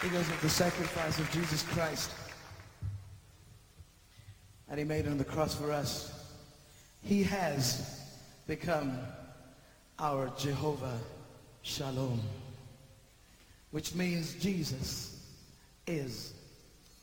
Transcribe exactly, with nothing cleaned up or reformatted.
because of the sacrifice of Jesus Christ that he made on the cross for us. He has become our Jehovah Shalom, which means Jesus is